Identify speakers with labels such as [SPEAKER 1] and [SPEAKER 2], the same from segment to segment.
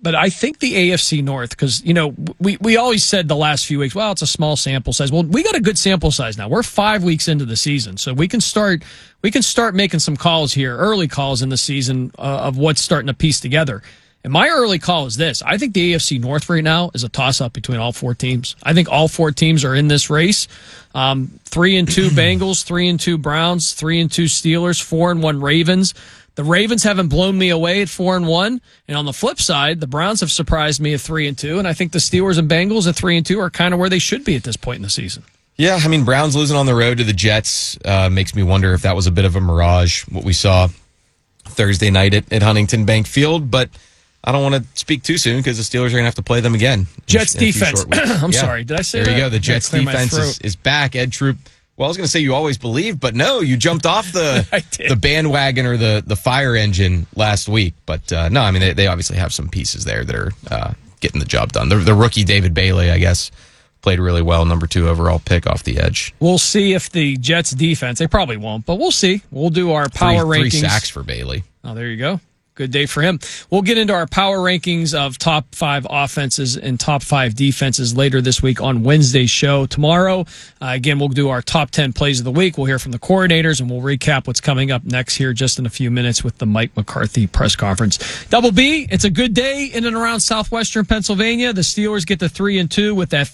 [SPEAKER 1] But I think the AFC North, because, we always said the last few weeks, well, it's a small sample size. Well, we got a good sample size now. We're 5 weeks into the season, so we can start making some calls here, early calls in the season of what's starting to piece together. And my early call is this. I think the AFC North right now is a toss-up between all four teams. I think all four teams are in this race. 3-2 Bengals, 3-2 Browns, 3-2 Steelers, 4-1 Ravens. The Ravens haven't blown me away at 4-1. And on the flip side, the Browns have surprised me at 3-2. And I think the Steelers and Bengals at 3-2 are kind of where they should be at this point in the season.
[SPEAKER 2] Yeah, I mean, Browns losing on the road to the Jets makes me wonder if that was a bit of a mirage, what we saw Thursday night at Huntington Bank Field. But I don't want to speak too soon because the Steelers are going to have to play them again.
[SPEAKER 1] Jets defense. I'm sorry. Did I say that?
[SPEAKER 2] There you go. The Jets defense is back. Ed Troop. Well, I was going to say you always believe, but no, you jumped off the bandwagon or the fire engine last week. But no, I mean, they obviously have some pieces there that are getting the job done. The rookie David Bailey, I guess, played really well, number 2 overall pick off the edge.
[SPEAKER 1] We'll see if the Jets defense, they probably won't, but we'll see. We'll do our power rankings.
[SPEAKER 2] 3 sacks for Bailey.
[SPEAKER 1] Oh, there you go. Good day for him. We'll get into our power rankings of top 5 offenses and top 5 defenses later this week on Wednesday's show. Tomorrow, again, we'll do our top 10 plays of the week. We'll hear from the coordinators, and we'll recap what's coming up next here just in a few minutes with the Mike McCarthy press conference. Double B, it's a good day in and around southwestern Pennsylvania. The Steelers get to 3-2 with that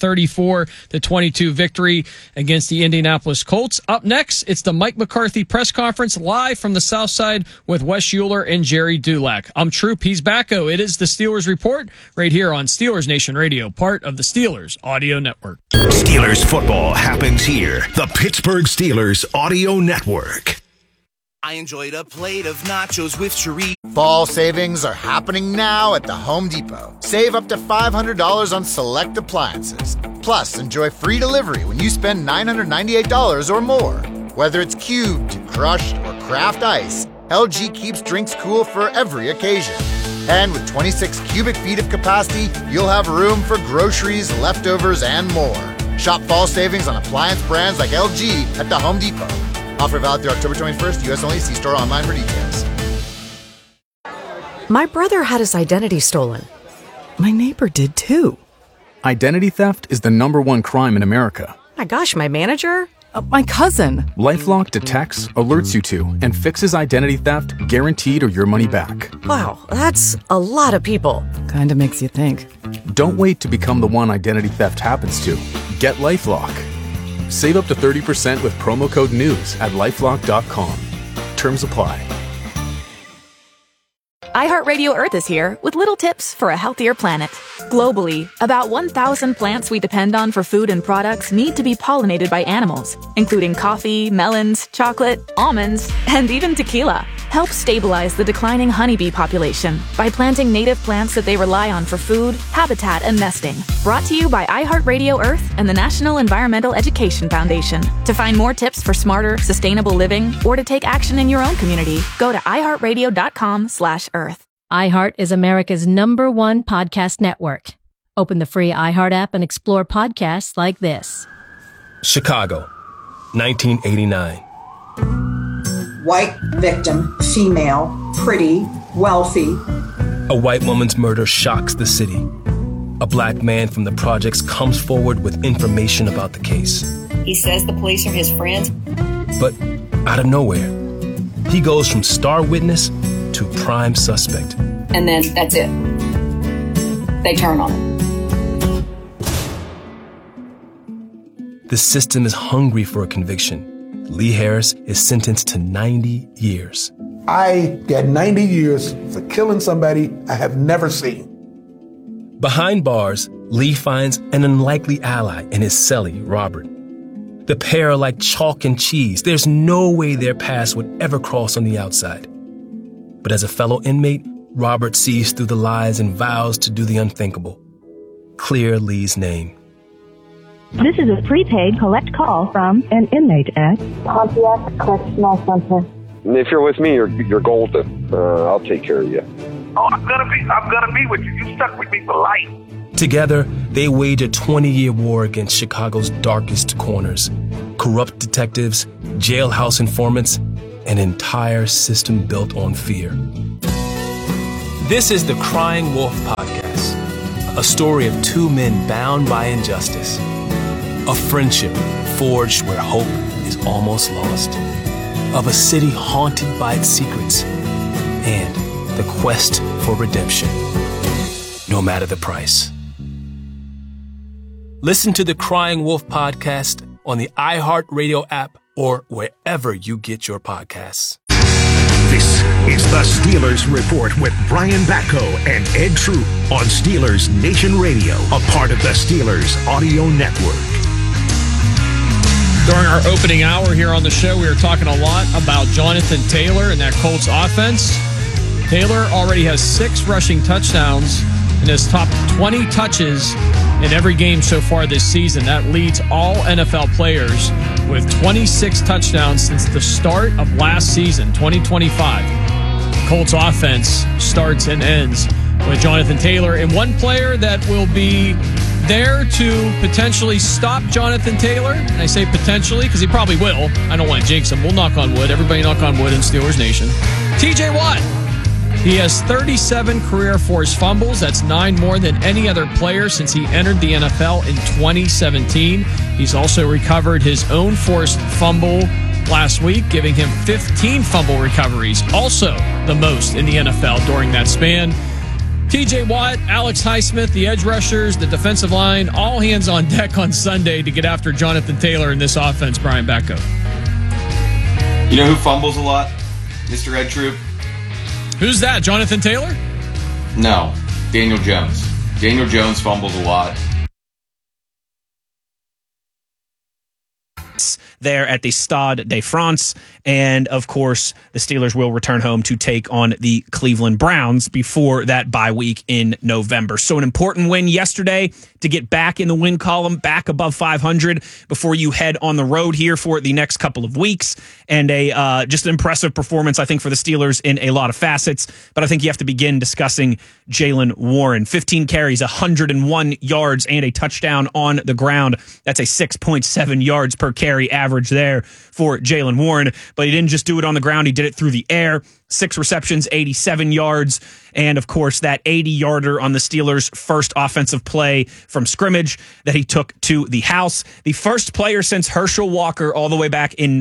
[SPEAKER 1] 34-22 victory against the Indianapolis Colts. Up next, it's the Mike McCarthy press conference live from the South Side with Wes Euler and Jerry Dulac. I'm Troop. He's Backo. It is the Steelers Report right here on Steelers Nation Radio, part of the Steelers Audio Network.
[SPEAKER 3] Steelers football happens here. The Pittsburgh Steelers Audio Network.
[SPEAKER 4] I enjoyed a plate of nachos with chorizo.
[SPEAKER 5] Fall savings are happening now at the Home Depot. Save up to $500 on select appliances. Plus, enjoy free delivery when you spend $998 or more. Whether it's cubed, crushed, or craft ice, LG keeps drinks cool for every occasion. And with 26 cubic feet of capacity, you'll have room for groceries, leftovers, and more. Shop fall savings on appliance brands like LG at the Home Depot. Offer valid through October 21st, U.S. only. See store online for details.
[SPEAKER 6] My brother had his identity stolen.
[SPEAKER 7] My neighbor did too. Identity theft is the #1 crime in America.
[SPEAKER 6] My gosh, my manager?
[SPEAKER 7] My cousin. LifeLock detects, alerts you to, and fixes identity theft guaranteed or your money back.
[SPEAKER 6] Wow, that's a lot of people.
[SPEAKER 7] Kinda makes you think. Don't wait to become the one identity theft happens to. Get LifeLock. Save up to 30% with promo code NEWS at LifeLock.com. Terms apply.
[SPEAKER 8] iHeartRadio Earth is here with little tips for a healthier planet. Globally, about 1,000 plants we depend on for food and products need to be pollinated by animals, including coffee, melons, chocolate, almonds, and even tequila. Help stabilize the declining honeybee population by planting native plants that they rely on for food, habitat, and nesting. Brought to you by iHeartRadio Earth and the National Environmental Education Foundation. To find more tips for smarter, sustainable living or to take action in your own community, go to iHeartRadio.com/Earth.
[SPEAKER 9] iHeart is America's #1 podcast network. Open the free iHeart app and explore podcasts like this.
[SPEAKER 10] Chicago, 1989.
[SPEAKER 11] White victim, female, pretty, wealthy.
[SPEAKER 10] A white woman's murder shocks the city. A black man from the projects comes forward with information about the case.
[SPEAKER 12] He says the police are his friends.
[SPEAKER 10] But out of nowhere, he goes from star witness to prime suspect.
[SPEAKER 12] And then that's it. They turn on him.
[SPEAKER 10] The system is hungry for a conviction. Lee Harris is sentenced to 90 years.
[SPEAKER 13] I got 90 years for killing somebody I have never seen.
[SPEAKER 10] Behind bars, Lee finds an unlikely ally in his cellie, Robert. The pair are like chalk and cheese. There's no way their paths would ever cross on the outside. But as a fellow inmate, Robert sees through the lies and vows to do the unthinkable. Clear Lee's name.
[SPEAKER 14] This is a prepaid collect call from an inmate at
[SPEAKER 15] Pontiac Correctional Center.
[SPEAKER 16] If you're with me, you're golden. I'll take care of you.
[SPEAKER 17] Oh, I'm gonna be with you. You stuck with me for life.
[SPEAKER 10] Together, they wage a 20-year war against Chicago's darkest corners. Corrupt detectives, jailhouse informants, an entire system built on fear. This is the Crying Wolf Podcast, a story of two men bound by injustice, a friendship forged where hope is almost lost, of a city haunted by its secrets, and the quest for redemption, no matter the price. Listen to the Crying Wolf Podcast on the iHeartRadio app or wherever you get your podcasts.
[SPEAKER 3] This is the Steelers Report with Brian Batko and Ed Troop on Steelers Nation Radio, a part of the Steelers Audio Network.
[SPEAKER 1] During our opening hour here on the show, we were talking a lot about Jonathan Taylor and that Colts offense. Taylor already has 6 rushing touchdowns and has topped 20 touches in every game so far this season. That leads all NFL players with 26 touchdowns since the start of last season, 2025. Colts offense starts and ends with Jonathan Taylor, and one player that will be there to potentially stop Jonathan Taylor. And I say potentially because he probably will. I don't want to jinx him. We'll knock on wood. Everybody knock on wood in Steelers Nation. TJ Watt. He has 37 career forced fumbles. That's 9 more than any other player since he entered the NFL in 2017. He's also recovered his own forced fumble last week, giving him 15 fumble recoveries, also the most in the NFL during that span. TJ Watt, Alex Highsmith, the edge rushers, the defensive line, all hands on deck on Sunday to get after Jonathan Taylor in this offense, Brian Batko.
[SPEAKER 18] You know who fumbles a lot? Mr. Ed Troop?
[SPEAKER 1] Who's that, Jonathan Taylor?
[SPEAKER 18] No, Daniel Jones. Daniel Jones fumbles a lot.
[SPEAKER 19] There at the Stade de France, and of course the Steelers will return home to take on the Cleveland Browns before that bye week in November. So an important win yesterday to get back in the win column, back above 500 before you head on the road here for the next couple of weeks, and a just an impressive performance, I think, for the Steelers in a lot of facets. But I think you have to begin discussing Jaylen Warren. 15 carries, 101 yards, and a touchdown on the ground. That's a 6.7 yards per carry average there for Jaylen Warren. But he didn't just do it on the ground, he did it through the air. 6 receptions, 87 yards, and of course that 80-yarder on the Steelers' first offensive play from scrimmage that he took to the house. The first player since Herschel Walker all the way back in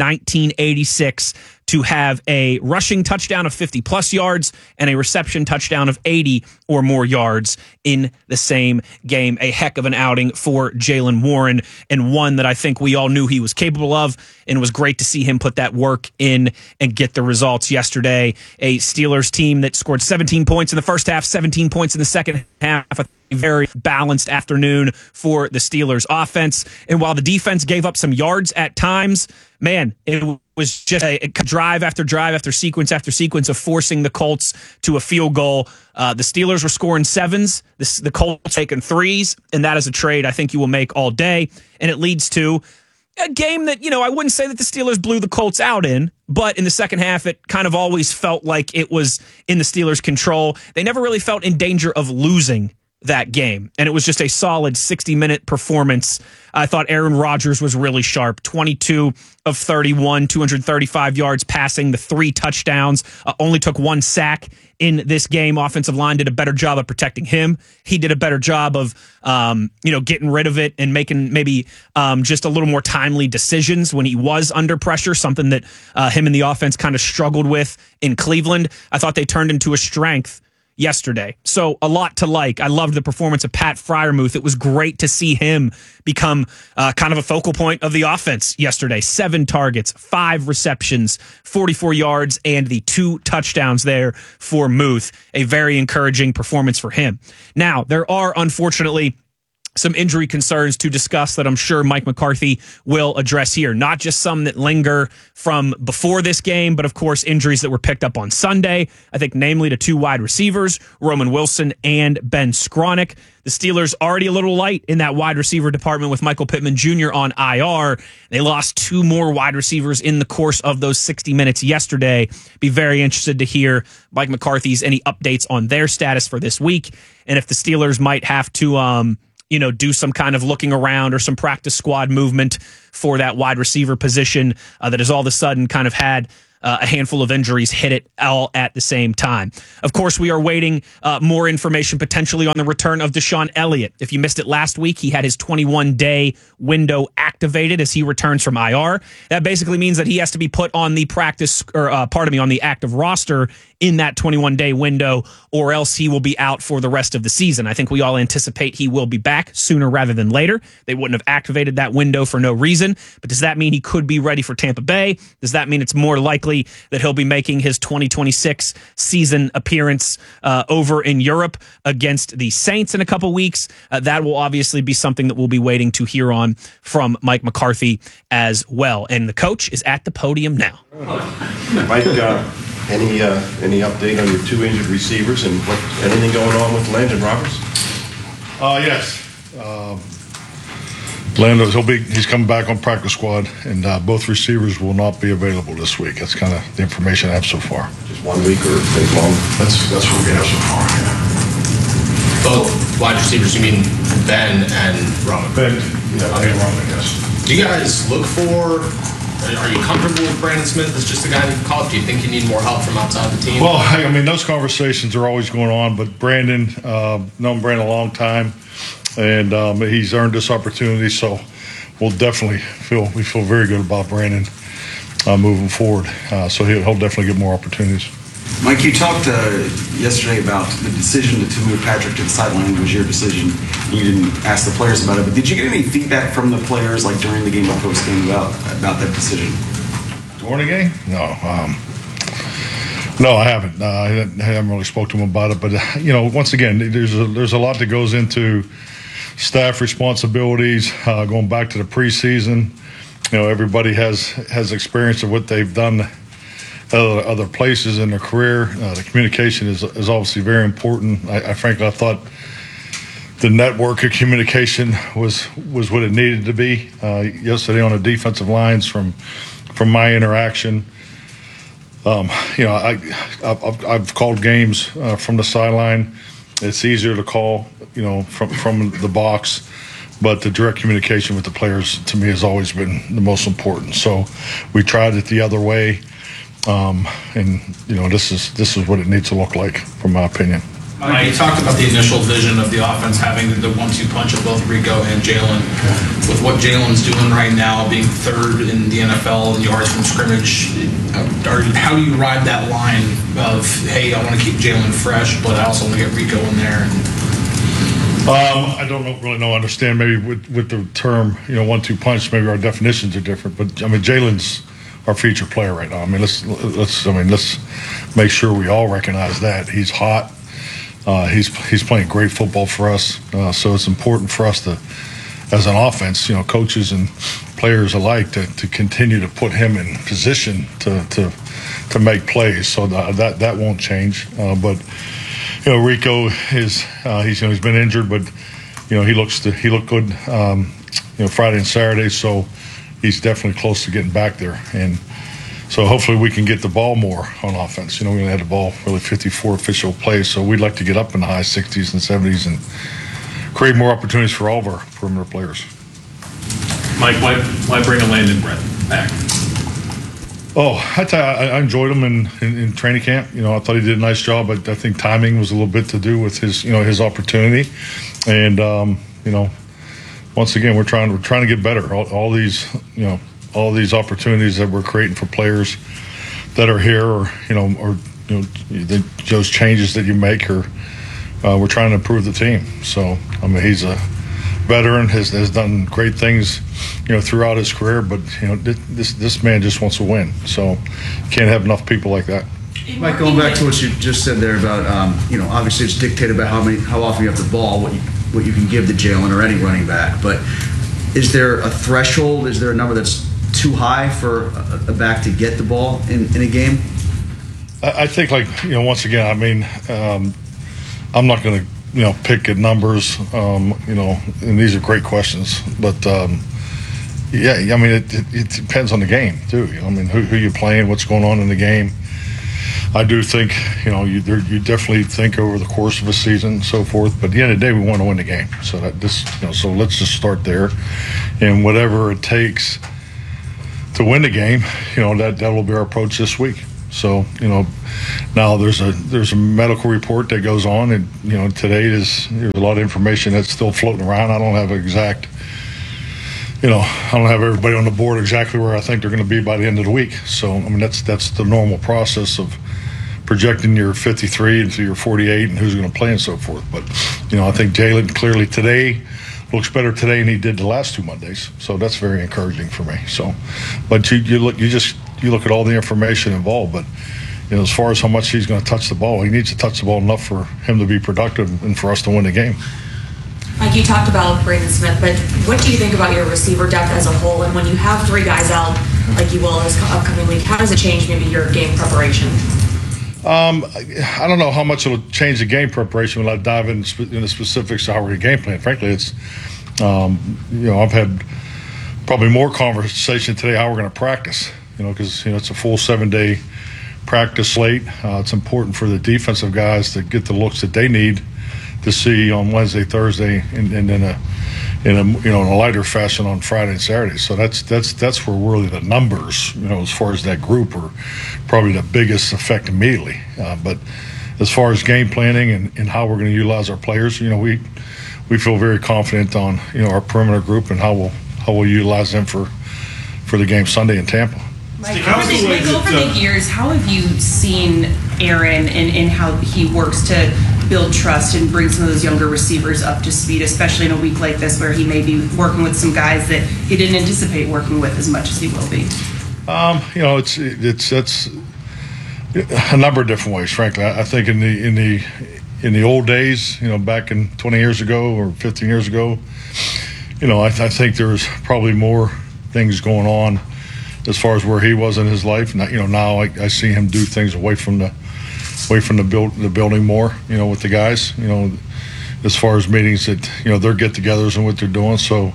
[SPEAKER 19] 1986 to have a rushing touchdown of 50-plus yards and a reception touchdown of 80 or more yards in the same game. A heck of an outing for Jaylen Warren, and one that I think we all knew he was capable of, and it was great to see him put that work in and get the results yesterday. A Steelers team that scored 17 points in the first half, 17 points in the second half. A very balanced afternoon for the Steelers offense. And while the defense gave up some yards at times, man, it was just a drive after drive after sequence of forcing the Colts to a field goal. The Steelers were scoring 7s, the Colts taking 3s, and that is a trade I think you will make all day. And it leads to a game that, I wouldn't say that the Steelers blew the Colts out in, but in the second half, it kind of always felt like it was in the Steelers' control. They never really felt in danger of losing that game, and it was just a solid 60-minute performance. I thought Aaron Rodgers was really sharp. 22 of 31, 235 yards passing, the 3 touchdowns, only took 1 sack in this game. Offensive line did a better job of protecting him. He did a better job of, getting rid of it and making maybe just a little more timely decisions when he was under pressure, something that him and the offense kind of struggled with in Cleveland. I thought they turned into a strength yesterday. So a lot to like. I loved the performance of Pat Freiermuth. It was great to see him become kind of a focal point of the offense yesterday. 7 targets, 5 receptions, 44 yards, and the 2 touchdowns there for Muth. A very encouraging performance for him. Now, there are unfortunately some injury concerns to discuss that I'm sure Mike McCarthy will address here. Not just some that linger from before this game, but of course injuries that were picked up on Sunday. I think namely to 2 wide receivers, Roman Wilson and Ben Skronik. The Steelers already a little light in that wide receiver department with Michael Pittman Jr. on IR. They lost 2 more wide receivers in the course of those 60 minutes yesterday. Be very interested to hear Mike McCarthy's any updates on their status for this week, and if the Steelers might have to do some kind of looking around or some practice squad movement for that wide receiver position that has all of a sudden kind of had a handful of injuries hit it all at the same time. Of course, we are waiting more information potentially on the return of Deshaun Elliott. If you missed it last week, he had his 21-day window activated as he returns from IR. That basically means that he has to be put on the on the active roster in that 21-day window, or else he will be out for the rest of the season. I think we all anticipate he will be back sooner rather than later. They wouldn't have activated that window for no reason. But does that mean he could be ready for Tampa Bay? Does that mean it's more likely that he'll be making his 2026 season appearance over in Europe against the Saints in a couple weeks? That will obviously be something that we'll be waiting to hear on from Mike McCarthy as well. And the coach is at the podium now.
[SPEAKER 20] Mike, any update on your two injured receivers and anything going on with Landon Roberts?
[SPEAKER 21] Yes. Landon, he's coming back on practice squad, and both receivers will not be available this week. That's kind of the information I have so far.
[SPEAKER 20] Just 1 week or maybe long?
[SPEAKER 21] That's what we have so far, yeah.
[SPEAKER 22] Both wide receivers, you mean Ben and Roman?
[SPEAKER 21] Ben, yeah, okay. Roman, yes.
[SPEAKER 22] Do you guys look for, are you comfortable with Brandon Smith as just a guy that you call up? Do you think you need more help from outside the team?
[SPEAKER 21] Well, I mean, those conversations are always going on, but Brandon, known Brandon a long time, and he's earned this opportunity, so we'll definitely feel very good about Brandon moving forward. So he'll definitely get more opportunities.
[SPEAKER 23] Mike, you talked yesterday about the decision to move Patrick to the sideline was your decision. You didn't ask the players about it, but did you get any feedback from the players, like during the game or post game, about that decision?
[SPEAKER 21] During the game? No, I haven't. I haven't really spoke to him about it. But once again, there's a lot that goes into staff responsibilities. Going back to the preseason, everybody has experience of what they've done other places in their career. The communication is obviously very important. I frankly thought the network of communication was what it needed to be yesterday on the defensive lines from my interaction. I've called games from the sideline. It's easier to call, from the box, but the direct communication with the players to me has always been the most important. So we tried it the other way. This is what it needs to look like, from my opinion.
[SPEAKER 22] Mike, you talked about the initial vision of the offense having the 1-2 punch of both Rico and Jalen. With what Jalen's doing right now, being third in the NFL in yards from scrimmage, how do you ride that line of, hey, I want to keep Jalen fresh, but I also want to get Rico in there?
[SPEAKER 21] I don't really understand maybe with the term 1-2 punch. Maybe our definitions are different, but I mean Jalen's our featured player right now. I mean let's make sure we all recognize that he's hot. He's playing great football for us, so it's important for us to, as an offense, coaches and players alike, to continue to put him in position to make plays. So that won't change. But Rico he's been injured, but he looked good Friday and Saturday, so he's definitely close to getting back there. And so hopefully we can get the ball more on offense. We only had the ball really 54 official plays, so we'd like to get up in the high 60s and 70s and create more opportunities for all of our perimeter players.
[SPEAKER 22] Mike, why bring a Landon Brett back?
[SPEAKER 21] Oh, I tell you, I enjoyed him in training camp. I thought he did a nice job, but I think timing was a little bit to do with his opportunity. And once again, we're trying to get better. All these opportunities that we're creating for players that are here, or those changes that you make, or we're trying to improve the team. So I mean, he's a veteran, has done great things, throughout his career. But this man just wants to win. So you can't have enough people like that.
[SPEAKER 23] Mike, going back to what you just said there about, obviously it's dictated by how often you have the ball, what you can give to Jalen or any running back. But is there a threshold? Is there a number that's too high for a back to get the ball in a game?
[SPEAKER 21] I think, once again, I mean, I'm not going to, pick at numbers, and these are great questions. But, it depends on the game, too. I mean, who you're playing, what's going on in the game. I do think, you definitely think over the course of a season and so forth. But at the end of the day, we want to win the game. So so let's just start there. And whatever it takes to win the game, that will be our approach this week. So, now there's a medical report that goes on, and today there's a lot of information that's still floating around. I don't have exact, I don't have everybody on the board exactly where I think they're going to be by the end of the week. So, I mean, that's the normal process of projecting your 53 into your 48 and who's going to play and so forth. But, I think Jalen clearly today looks better today than he did the last 2 Mondays. So that's very encouraging for me. So, but you look at all the information involved. But, as far as how much he's going to touch the ball, he needs to touch the ball enough for him to be productive and for us to win the game.
[SPEAKER 2] Mike, you talked about Braden Smith, but what do you think about your receiver depth as a whole? And when you have 3 guys out, like you will this upcoming week, how does it change maybe your game preparation?
[SPEAKER 21] I don't know how much it'll change the game preparation when I dive in the specifics of how we're going to game plan. Frankly, it's, I've had probably more conversation today how we're going to practice, because, it's a full 7-day practice slate. It's important for the defensive guys to get the looks that they need to see on Wednesday, Thursday, and then in a lighter fashion on Friday and Saturday. So that's where really the numbers, as far as that group, are probably the biggest effect immediately. But as far as game planning and how we're going to utilize our players, we feel very confident on our perimeter group and how we'll utilize them for the game Sunday in Tampa.
[SPEAKER 4] Mike, over the years, how have you seen Aaron and how he works to build trust and bring some of those younger receivers up to speed, especially in a week like this where he may be working with some guys that he didn't anticipate working with as much as he will be?
[SPEAKER 21] It's a number of different ways, frankly. I think in the old days, back in 20 years ago or 15 years ago, I think there was probably more things going on as far as where he was in his life. Now I see him do things away from the building more, with the guys, as far as meetings that, their get-togethers and what they're doing. So,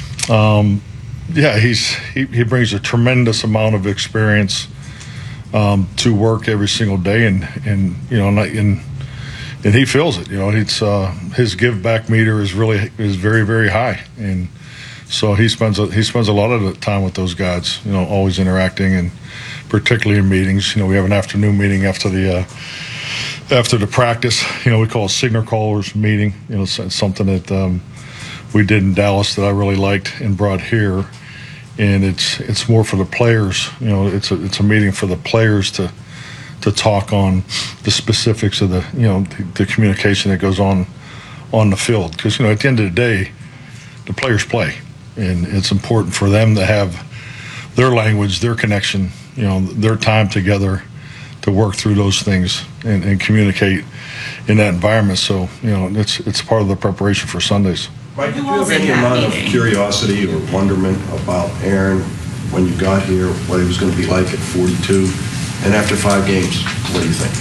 [SPEAKER 21] he brings a tremendous amount of experience to work every single day, and he feels it. It's his give back meter is very, very high, and so he spends a lot of the time with those guys, always interacting, and particularly in meetings. We have an afternoon meeting after the practice. We call it signal callers meeting. It's something that we did in Dallas that I really liked and brought here, and it's more for the players. It's a meeting for the players to talk on the specifics of the communication that goes on the field. Because at the end of the day, the players play, and it's important for them to have their language, their connection, their time together to work through those things and communicate in that environment. So, it's part of the preparation for Sundays.
[SPEAKER 20] Mike, did you have any amount of curiosity or wonderment about Aaron when you got here, what he was going to be like at 42? And after 5 games, what do you think?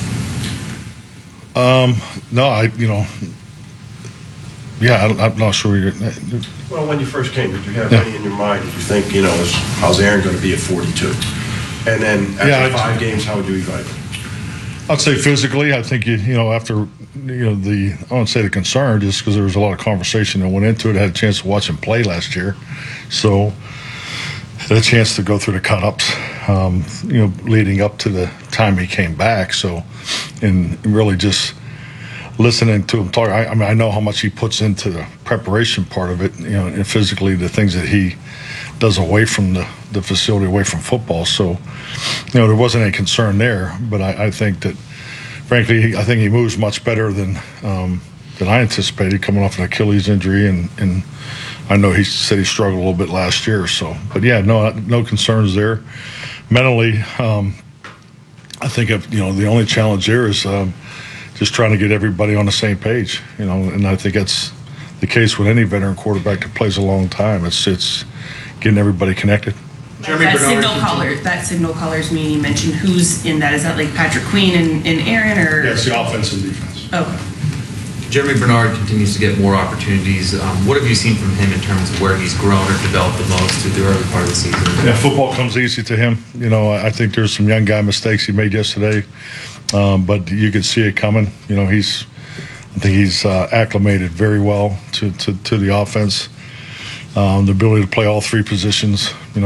[SPEAKER 21] I'm not sure.
[SPEAKER 20] Well, when you first came, did you have any in your mind? Did you think, how's Aaron going to be at 42? And then after 5 games, how would you evaluate?
[SPEAKER 21] I'd say physically, I think after I won't say the concern, just because there was a lot of conversation that went into it. I had a chance to watch him play last year, so had a chance to go through the cut-ups, leading up to the time he came back. So, and really just listening to him talk. I know how much he puts into the preparation part of it, and physically the things that he does away from the facility, away from football. So, there wasn't any concern there. But I think that, frankly, I think he moves much better than I anticipated, coming off an Achilles injury, and I know he said he struggled a little bit last year. So, but yeah, no concerns there. Mentally, I think the only challenge there is just trying to get everybody on the same page. And I think that's the case with any veteran quarterback that plays a long time. It's getting everybody connected.
[SPEAKER 4] That signal callers meeting, you mentioned who's in that. Is that like Patrick Queen and Aaron, or?
[SPEAKER 21] Yeah, it's the offense and defense.
[SPEAKER 4] Okay.
[SPEAKER 5] Jeremy Bernard continues to get more opportunities. What have you seen from him in terms of where he's grown or developed the most through the early part of the season?
[SPEAKER 21] Yeah, football comes easy to him. I think there's some young guy mistakes he made yesterday, but you could see it coming. I think he's acclimated very well to the offense. The ability to play all 3 positions.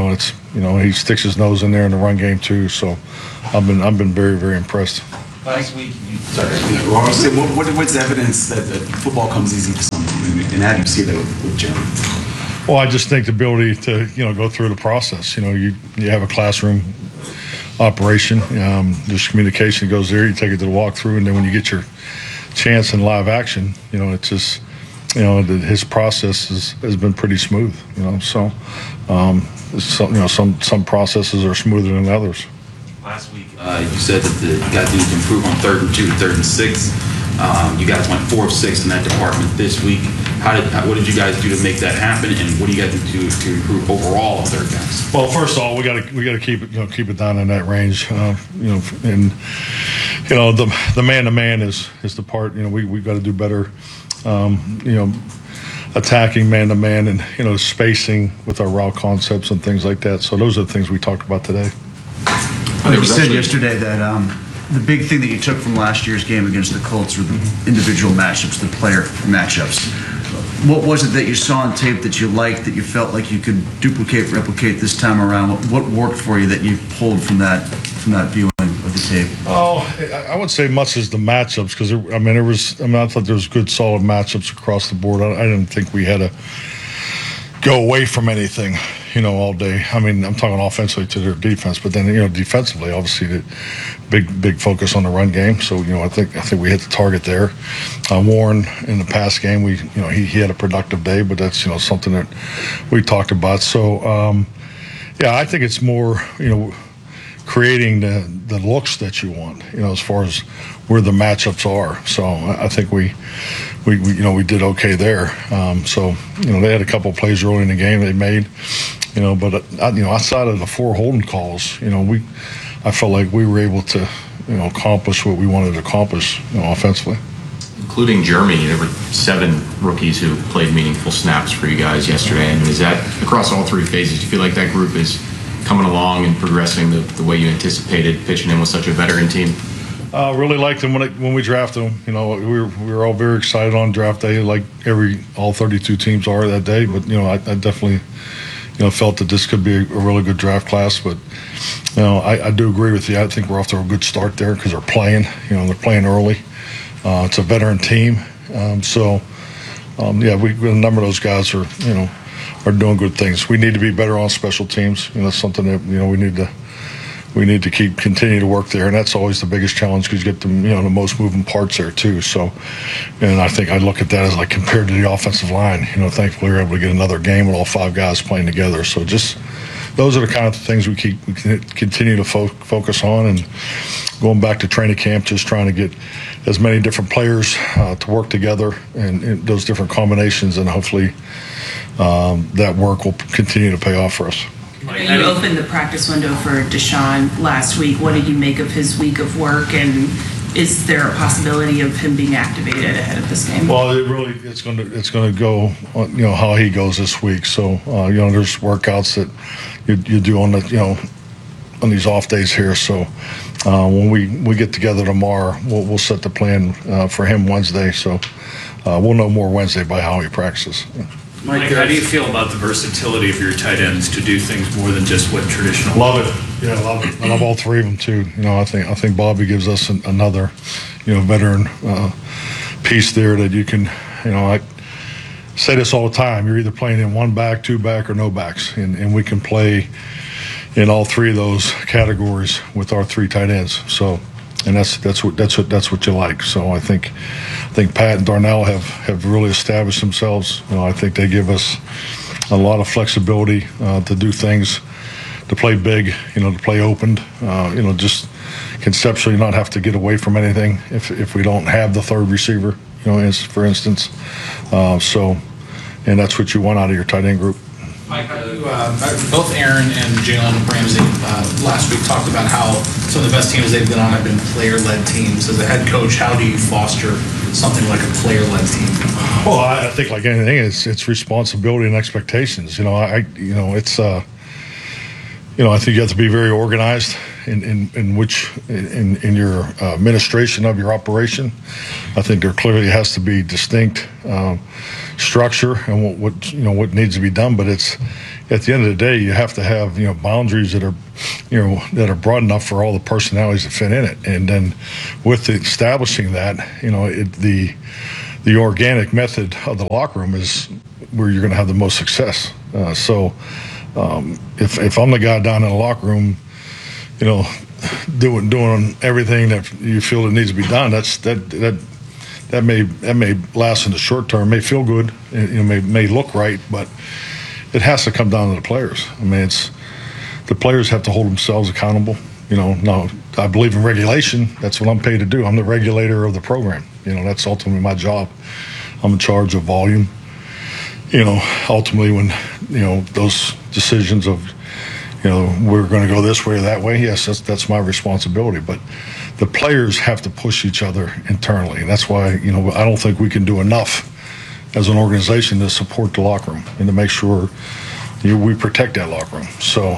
[SPEAKER 21] he sticks his nose in there in the run game too. So I've been very, very impressed.
[SPEAKER 6] Last week, what's evidence that football comes easy to some, and how do you see that with Jalen?
[SPEAKER 21] Well, I just think the ability to go through the process. You have a classroom operation. There's communication that goes there. You take it to the walkthrough, and then when you get your chance in live action, it's just his process has been pretty smooth. So some processes are smoother than others.
[SPEAKER 6] Last week, you said that you got to improve on 3rd and 2, 3rd and 6. You guys went 4 of 6 in that department this week. What did you guys do to make that happen, and what do you guys do to improve overall on 3rd downs?
[SPEAKER 21] Well, first of all, we got to keep it down in that range. And the man-to-man is the part. We've got to do better. Attacking man-to-man and spacing with our route concepts and things like that. So those are the things we talked about today.
[SPEAKER 23] You said yesterday that the big thing that you took from last year's game against the Colts were the individual matchups, the player matchups. What was it that you saw on tape that you liked, that you felt like you could replicate this time around? What worked for you that you pulled from that viewing of the tape?
[SPEAKER 21] Oh, I would say much as the matchups, because I thought there was good, solid matchups across the board. I didn't think we had to go away from anything, all day. I'm talking offensively to their defense, but then, defensively, obviously, the big focus on the run game. So, I think we hit the target there. Warren in the past game, he had a productive day, but that's, something that we talked about. So, I think it's more, creating the looks that you want, as far as where the matchups are. So I think we did okay there. So they had a couple of plays early in the game they made, but outside of the 4 holding calls, I felt like we were able to accomplish what we wanted to accomplish offensively.
[SPEAKER 18] Including Jeremy, there were 7 rookies who played meaningful snaps for you guys yesterday. And is that across all 3 phases? Do you feel like that group is coming along and progressing the way you anticipated, pitching in with such a veteran team?
[SPEAKER 21] Really liked them when we drafted them. We were all very excited on draft day, like all 32 teams are that day. But I definitely felt that this could be a really good draft class. But I do agree with you. I think we're off to a good start there because they're playing. They're playing early. It's a veteran team. A number of those guys are doing good things. We need to be better on special teams. That's something that we need to continue to work there, and that's always the biggest challenge because you get the most moving parts there too. So, and I think I look at that as like compared to the offensive line. Thankfully we're able to get another game with all 5 guys playing together. So just those are the kind of things we continue to focus on, and going back to training camp, just trying to get as many different players to work together and those different combinations, and hopefully that work will continue to pay off for us.
[SPEAKER 4] You opened the practice window for Deshaun last week. What did you make of his week of work, and is there a possibility of him being activated ahead of this game?
[SPEAKER 21] Well, it's going to go how he goes this week. So there's workouts that you do on on these off days here. So when we get together tomorrow, we'll set the plan for him Wednesday. So we'll know more Wednesday by how he practices.
[SPEAKER 7] Mike, how do you feel about the versatility of your tight ends to do things more than just what traditional?
[SPEAKER 21] Love it. Yeah, love it. I love all 3 of them too. I think Bobby gives us another, veteran piece there that you can, I say this all the time. You're either playing in 1 back, 2 back, or no backs, and we can play in all 3 of those categories with our 3 tight ends. So, and that's what you like. So I think Pat and Darnell have really established themselves. I think they give us a lot of flexibility to do things, to play big, to play opened, just conceptually not have to get away from anything if we don't have the 3rd receiver, for instance. And that's what you want out of your tight end group.
[SPEAKER 22] Mike, both Aaron and Jalen Ramsey last week talked about how some of the best teams they've been on have been player-led teams. As a head coach, how do you foster something like a player-led team?
[SPEAKER 21] Well, I think like anything, it's responsibility and expectations. I think you have to be very organized. in your administration of your operation. I think there clearly has to be distinct structure and what needs to be done. But it's at the end of the day, you have to have boundaries that are broad enough for all the personalities to fit in it. And then with establishing that, the organic method of the locker room is where you're going to have the most success. So if I'm the guy down in the locker room, doing everything that you feel that needs to be done, that may last in the short term, may feel good, may look right, but it has to come down to the players. I mean, the players have to hold themselves accountable. Now I believe in regulation. That's what I'm paid to do. I'm the regulator of the program. That's ultimately my job. I'm in charge of volume. Ultimately when, those decisions of, we're going to go this way or that way, yes, that's my responsibility. But the players have to push each other internally. And that's why, I don't think we can do enough as an organization to support the locker room and to make sure we protect that locker room. So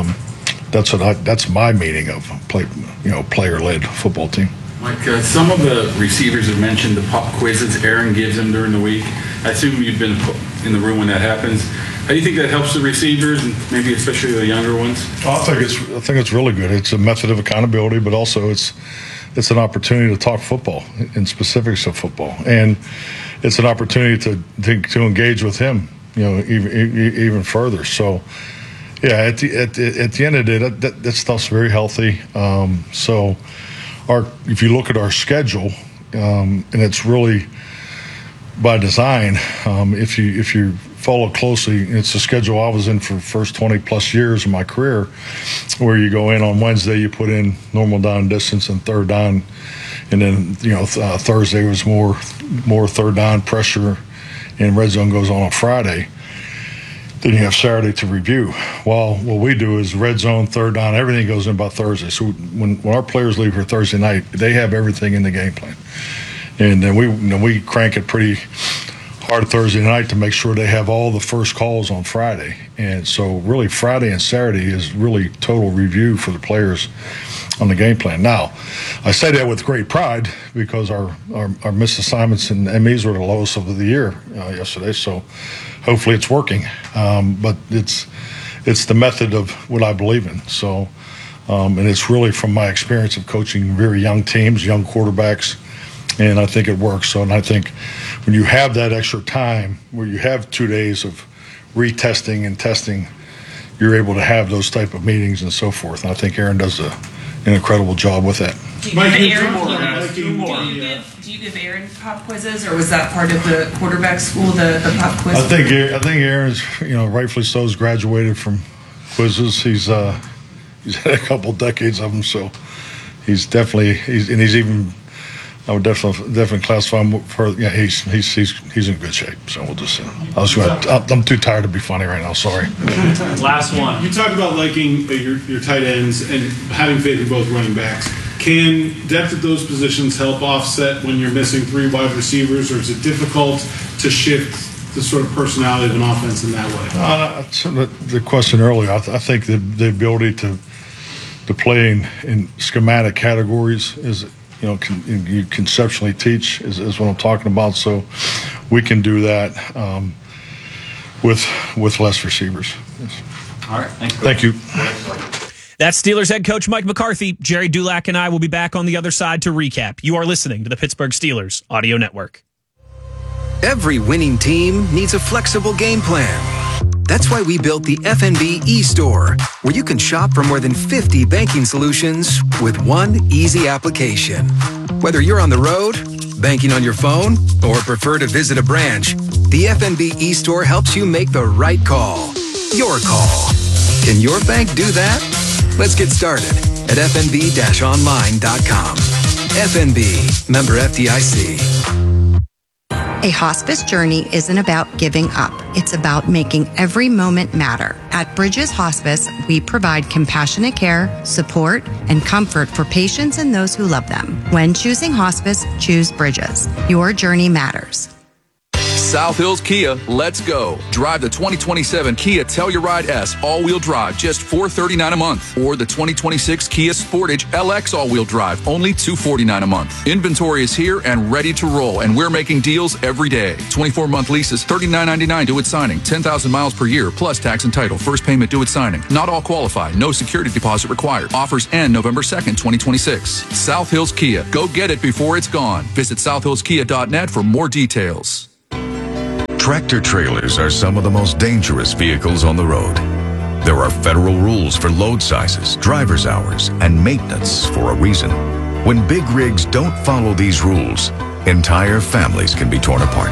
[SPEAKER 21] that's my meaning of player-led football team.
[SPEAKER 6] Mike, some of the receivers have mentioned the pop quizzes Aaron gives them during the week. I assume you've been in the room when that happens. How do you think that helps the receivers and maybe especially the younger ones?
[SPEAKER 21] I think it's really good. It's a method of accountability, but also it's an opportunity to talk football and specifics of football, and it's an opportunity to engage with him, even further. So, yeah, at the end of the day, that stuff's very healthy. So, if you look at our schedule, and it's really by design. If you follow closely, it's the schedule I was in for the first 20 plus years of my career, where you go in on Wednesday, you put in normal down distance and third down, and then Thursday was more third down pressure, and red zone goes on Friday. Then you have Saturday to review. Well, what we do is red zone, third down, everything goes in by Thursday. So when our players leave for Thursday night, they have everything in the game plan. And then we crank it pretty hard Thursday night to make sure they have all the first calls on Friday. And so really Friday and Saturday is really total review for the players on the game plan. Now, I say that with great pride because our missed assignments and MEs were the lowest of the year yesterday. So hopefully it's working. But it's the method of what I believe in. So, and it's really from my experience of coaching very young teams, young quarterbacks, and I think it works. So, and I think when you have that extra time where you have 2 days of retesting and testing, you're able to have those type of meetings and so forth. And I think Aaron does an incredible job with that.
[SPEAKER 4] Do you give Aaron pop quizzes, or was that part of the quarterback school, the pop quiz?
[SPEAKER 21] I think Aaron's, rightfully so, has graduated from quizzes. He's had a couple decades of them, so he's even. I would definitely classify him for. Yeah, he's in good shape. So we'll just. I'm too tired to be funny right now. Sorry.
[SPEAKER 8] Last one. You talked about liking your tight ends and having faith in both running backs. Can depth at those positions help offset when you're missing 3 wide receivers, or is it difficult to shift the sort of personality of an offense in that way?
[SPEAKER 21] The question earlier, I think the ability to play in schematic categories is. You conceptually teach is what I'm talking about. So we can do that with less receivers. Yes.
[SPEAKER 8] All right.
[SPEAKER 21] Thank you.
[SPEAKER 19] That's Steelers head coach Mike McCarthy. Jerry Dulac and I will be back on the other side to recap. You are listening to the Pittsburgh Steelers Audio Network.
[SPEAKER 9] Every winning team needs a flexible game plan. That's why we built the FNB e-store, where you can shop for more than 50 banking solutions with one easy application. Whether you're on the road, banking on your phone, or prefer to visit a branch, the FNB e-store helps you make the right call. Your call. Can your bank do that? Let's get started at fnb-online.com. FNB, member FDIC.
[SPEAKER 11] A hospice journey isn't about giving up. It's about making every moment matter. At Bridges Hospice, we provide compassionate care, support, and comfort for patients and those who love them. When choosing hospice, choose Bridges. Your journey matters.
[SPEAKER 12] South Hills Kia, let's go. Drive the 2027 Kia Telluride S all-wheel drive, just $439 a month. Or the 2026 Kia Sportage LX all-wheel drive, only $249 a month. Inventory is here and ready to roll, and we're making deals every day. 24-month leases, $39.99 due at signing, 10,000 miles per year, plus tax and title. First payment due at signing. Not all qualify. No security deposit required. Offers end November 2nd, 2026. South Hills Kia. Go get it before it's gone. Visit southhillskia.net for more details.
[SPEAKER 13] Tractor trailers are some of the most dangerous vehicles on the road. There are federal rules for load sizes, driver's hours, and maintenance for a reason. When big rigs don't follow these rules, entire families can be torn apart.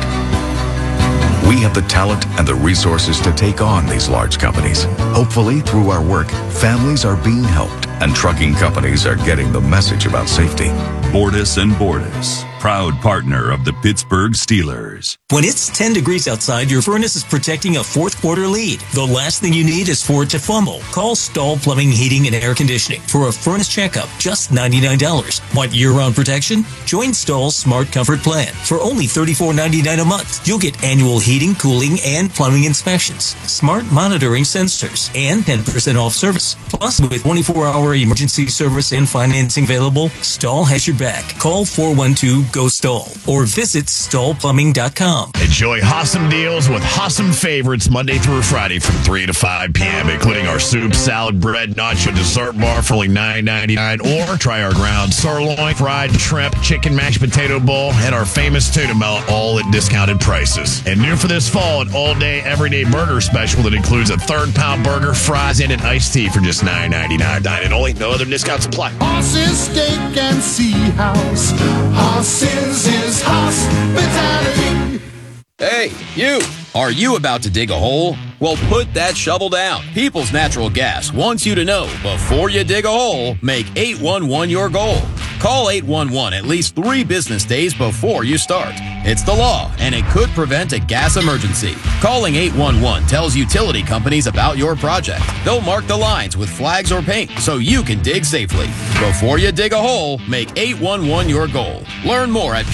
[SPEAKER 13] We have the talent and the resources to take on these large companies. Hopefully, through our work, families are being helped and trucking companies are getting the message about safety.
[SPEAKER 14] Bordas and Bordas, proud partner of the Pittsburgh Steelers.
[SPEAKER 24] When it's 10 degrees outside, your furnace is protecting a fourth quarter lead. The last thing you need is for it to fumble. Call Stahl Plumbing, Heating, and Air Conditioning for a furnace checkup, just $99. Want year-round protection? Join Stahl's Smart Comfort Plan. For only $34.99 a month, you'll get annual heating, cooling, and plumbing inspections, smart monitoring sensors, and 10% off service. Plus, with 24-hour emergency service and financing available, Stahl has your back. Call 412-GO-STAHL or visit stahlplumbing.com.
[SPEAKER 25] Enjoy awesome deals with awesome favorites Monday through Friday from 3 to 5 p.m., including our soup, salad, bread, nacho, dessert bar for only $9.99, or try our ground sirloin, fried shrimp, chicken mashed potato bowl, and our famous tuna melt, all at discounted prices. And new for this fall, an all-day, everyday burger special that includes a third-pound burger, fries, and an iced tea for just $9.99. Dine and only, no other discounts apply.
[SPEAKER 26] Horses, steak, and sea house. Horses is hospitality.
[SPEAKER 27] Hey, you! Are you about to dig a hole? Well, put that shovel down. People's Natural Gas wants you to know, before you dig a hole, make 811 your goal. Call 811 at least 3 business days before you start. It's the law, and it could prevent a gas emergency. Calling 811 tells utility companies about your project. They'll mark the lines with flags or paint so you can dig safely. Before you dig a hole, make 811 your goal. Learn more at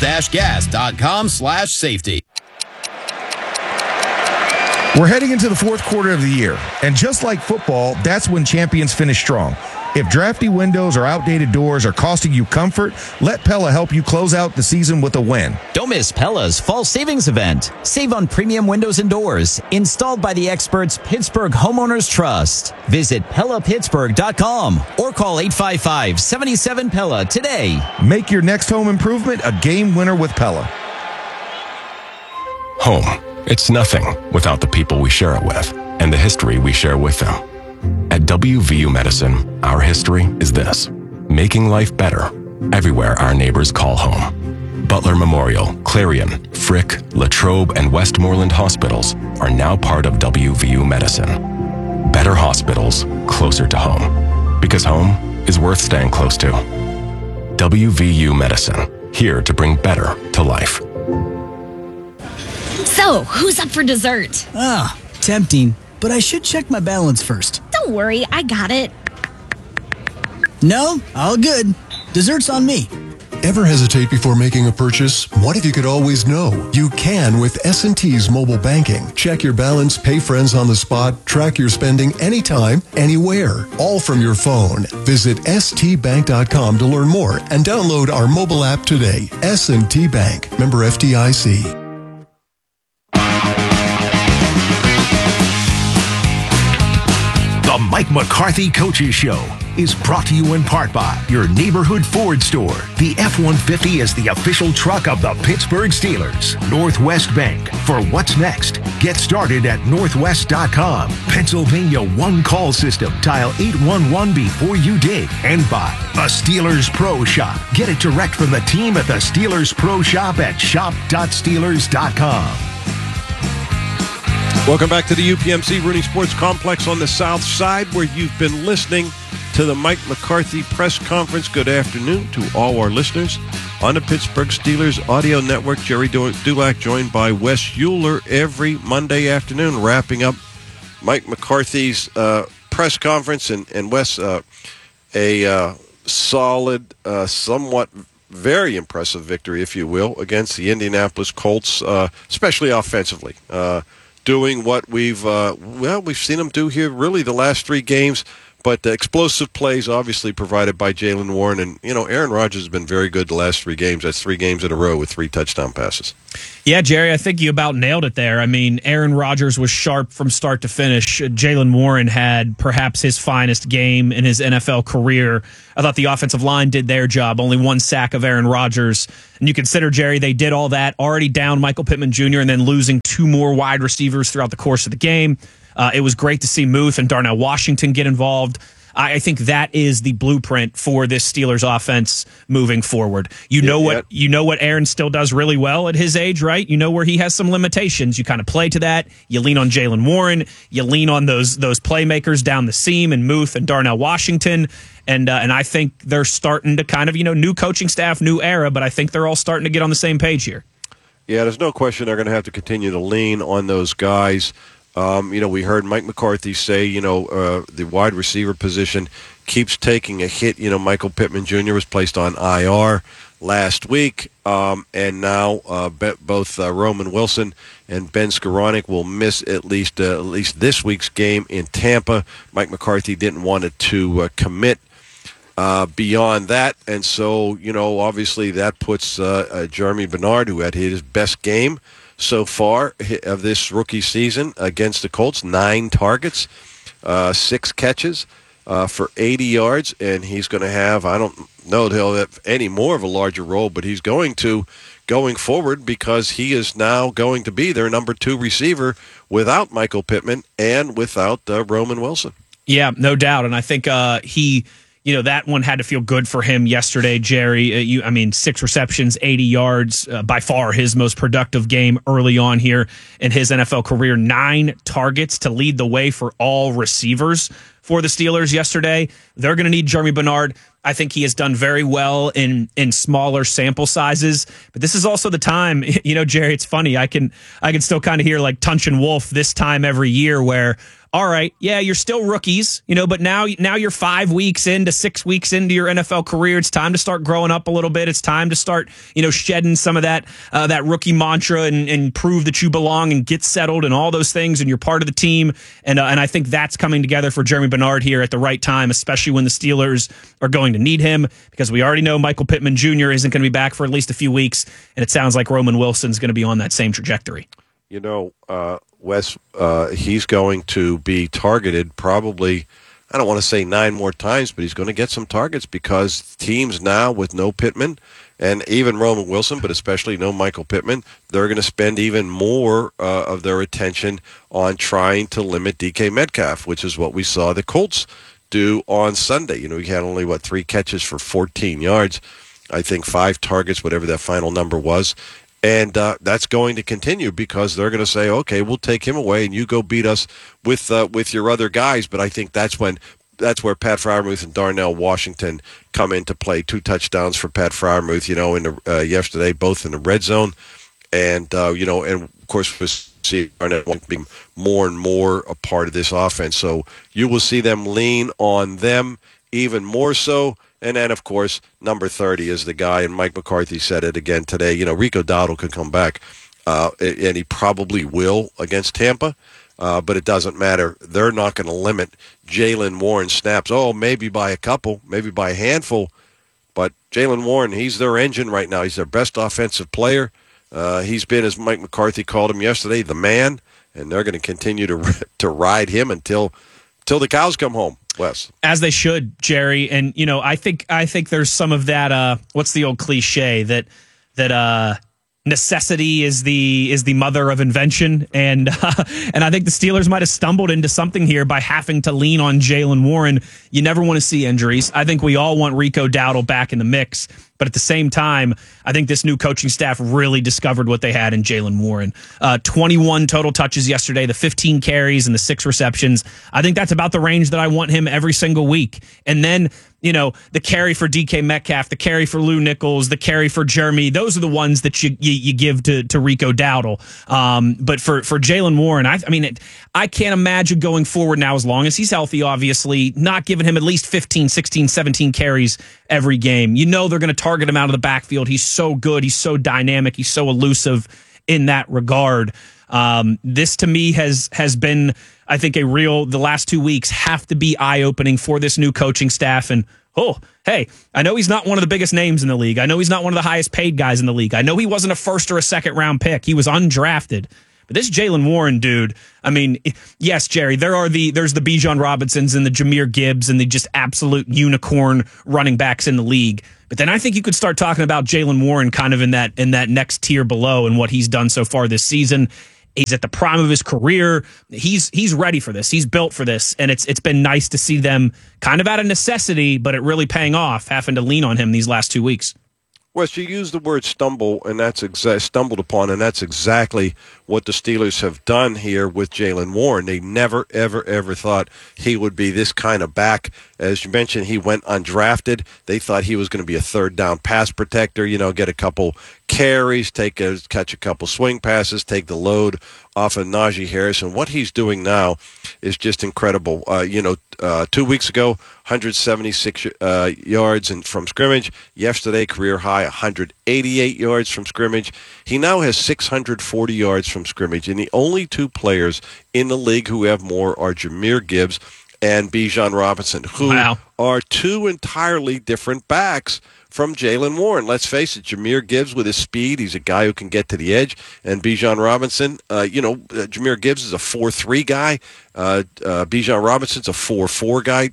[SPEAKER 27] peoples-gas.com/safety.
[SPEAKER 28] We're heading into the fourth quarter of the year, and just like football, that's when champions finish strong. If drafty windows or outdated doors are costing you comfort, let Pella help you close out the season with a win.
[SPEAKER 29] Don't miss Pella's Fall Savings Event. Save on premium windows and doors, installed by the experts Pittsburgh Homeowners Trust. Visit PellaPittsburgh.com or call 855-77-PELLA today.
[SPEAKER 28] Make your next home improvement a game winner with Pella.
[SPEAKER 30] Home. It's nothing without the people we share it with and the history we share with them. At WVU Medicine, our history is this: making life better everywhere our neighbors call home. Butler Memorial, Clarion, Frick, Latrobe, and Westmoreland hospitals are now part of WVU Medicine. Better hospitals closer to home, because home is worth staying close to. WVU Medicine, here to bring better to life.
[SPEAKER 31] So, who's up for dessert?
[SPEAKER 32] Ah, tempting, but I should check my balance first.
[SPEAKER 31] Don't worry, I got it.
[SPEAKER 32] No, all good. Dessert's on me.
[SPEAKER 33] Ever hesitate before making a purchase? What if you could always know? You can with S&T's mobile banking. Check your balance, pay friends on the spot, track your spending anytime, anywhere, all from your phone. Visit stbank.com to learn more and download our mobile app today. S&T Bank, member FDIC.
[SPEAKER 3] The Mike McCarthy Coaches Show is brought to you in part by your neighborhood Ford store. The F-150 is the official truck of the Pittsburgh Steelers. Northwest Bank. For what's next, get started at northwest.com. Pennsylvania One Call System. Dial 811 before you dig. And by the Steelers Pro Shop. Get it direct from the team at the Steelers Pro Shop at shop.steelers.com.
[SPEAKER 34] Welcome back to the UPMC Rooney Sports Complex on the South Side, where you've been listening to the Mike McCarthy press conference. Good afternoon to all our listeners on the Pittsburgh Steelers audio network. Jerry Dulac joined by Wes Euler every Monday afternoon, wrapping up Mike McCarthy's press conference. And Wes, a solid, somewhat very impressive victory, if you will, against the Indianapolis Colts, especially offensively. Doing what we've seen them do here really the last 3 games. But the explosive plays obviously provided by Jaylen Warren. And, Aaron Rodgers has been very good the last 3 games. That's 3 games in a row with 3 touchdown passes.
[SPEAKER 19] Yeah, Jerry, I think you about nailed it there. I mean, Aaron Rodgers was sharp from start to finish. Jaylen Warren had perhaps his finest game in his NFL career. I thought the offensive line did their job. Only 1 sack of Aaron Rodgers. And you consider, Jerry, they did all that, already down Michael Pittman Jr. and then losing 2 more wide receivers throughout the course of the game. It was great to see Muth and Darnell Washington get involved. I think that is the blueprint for this Steelers offense moving forward. You know what Aaron still does really well at his age, right? You know where he has some limitations. You kind of play to that. You lean on Jaylen Warren. You lean on those playmakers down the seam and Muth and Darnell Washington. And I think they're starting to kind of, new coaching staff, new era, but I think they're all starting to get on the same page here.
[SPEAKER 34] Yeah, there's no question they're going to have to continue to lean on those guys. We heard Mike McCarthy say, the wide receiver position keeps taking a hit. Michael Pittman Jr. was placed on IR last week, and now both Roman Wilson and Ben Skowronek will miss at least this week's game in Tampa. Mike McCarthy didn't want it to commit beyond that, and so obviously that puts Jeremy Bernard, who had his best game so far of this rookie season against the Colts, 9 targets, 6 catches for 80 yards, and he's going to have, I don't know that he'll have any more of a larger role, but he's going forward because he is now going to be their number 2 receiver without Michael Pittman and without Roman Wilson.
[SPEAKER 19] Yeah, no doubt, and I think that one had to feel good for him yesterday, Jerry. 6 receptions, 80 yards, by far his most productive game early on here in his NFL career. 9 targets to lead the way for all receivers for the Steelers yesterday. They're going to need Jeremy Bernard. I think he has done very well in smaller sample sizes, but this is also the time, Jerry, it's funny. I can still kind of hear like Tunch and Wolf this time every year where, all right, yeah, you're still rookies, but now you're 5 weeks into 6 weeks into your NFL career. It's time to start growing up a little bit. It's time to start, shedding some of that rookie mantra and prove that you belong and get settled and all those things and you're part of the team. And I think that's coming together for Jeremy Bernard here at the right time, especially when the Steelers are going to need him because we already know Michael Pittman Jr. isn't going to be back for at least a few weeks, and it sounds like Roman Wilson's going to be on that same trajectory.
[SPEAKER 34] Wes, he's going to be targeted probably, I don't want to say 9 more times, but he's going to get some targets because teams now with no Pittman and even Roman Wilson, but especially no Michael Pittman, they're going to spend even more of their attention on trying to limit DK Metcalf, which is what we saw the Colts do on Sunday. He had only, 3 catches for 14 yards, I think 5 targets, whatever that final number was. And that's going to continue because they're going to say, okay, we'll take him away and you go beat us with your other guys. But I think that's where Pat Freiermuth and Darnell Washington come into play. 2 touchdowns for Pat Freiermuth, yesterday, both in the red zone. And, and of course, we see Darnell being more and more a part of this offense. So you will see them lean on them even more so. And then, of course, number 30 is the guy, and Mike McCarthy said it again today. Rico Dowdle could come back, and he probably will against Tampa, but it doesn't matter. They're not going to limit Jaylen Warren snaps. Oh, maybe by a couple, maybe by a handful, but Jaylen Warren, he's their engine right now. He's their best offensive player. He's been, as Mike McCarthy called him yesterday, the man, and they're going to continue to ride him until the cows come home. Wes.
[SPEAKER 19] As they should, Jerry. And, I think there's some of that, what's the old cliche that necessity is the mother of invention. And I think the Steelers might have stumbled into something here by having to lean on Jaylen Warren. You never want to see injuries. I think we all want Rico Dowdle back in the mix. But at the same time, I think this new coaching staff really discovered what they had in Jaylen Warren. 21 total touches yesterday, the 15 carries and the 6 receptions. I think that's about the range that I want him every single week. And then, the carry for DK Metcalf, the carry for Lou Nichols, the carry for Jeremy, those are the ones that you give to Rico Dowdle. But for Jaylen Warren, I can't imagine going forward now, as long as he's healthy, obviously, not giving him at least 15, 16, 17 carries every game. They're going to target him out of the backfield. He's so good. He's so dynamic. He's so elusive in that regard. This to me has been, I think, the last 2 weeks have to be eye-opening for this new coaching staff. And, hey, I know he's not one of the biggest names in the league. I know he's not one of the highest paid guys in the league. I know he wasn't a first or a second round pick. He was undrafted. But this Jaylen Warren dude, I mean, yes, Jerry, there's the Bijan Robinsons and the Jahmyr Gibbs and the just absolute unicorn running backs in the league. But then I think you could start talking about Jaylen Warren kind of in that next tier below and what he's done so far this season. He's at the prime of his career. He's ready for this. He's built for this. And it's been nice to see them kind of out of necessity, but it really paying off, having to lean on him these last 2 weeks.
[SPEAKER 34] Wes, you used the word stumbled upon, and that's exactly what the Steelers have done here with Jaylen Warren. They never, ever, ever thought he would be this kind of back. As you mentioned, he went undrafted. They thought he was going to be a third down pass protector, get a couple carries, catch a couple swing passes, take the load off of Najee Harris. And what he's doing now is just incredible. 2 weeks ago, 176 yards from scrimmage. Yesterday, career high, 188 yards from scrimmage. He now has 640 yards from scrimmage. And the only two players in the league who have more are Jahmyr Gibbs and Bijan Robinson, who are two entirely different backs from Jaylen Warren. Let's face it, Jahmyr Gibbs with his speed, he's a guy who can get to the edge. And Bijan Robinson, Jahmyr Gibbs is a 4.3 guy. Bijan Robinson's a 4.4 guy.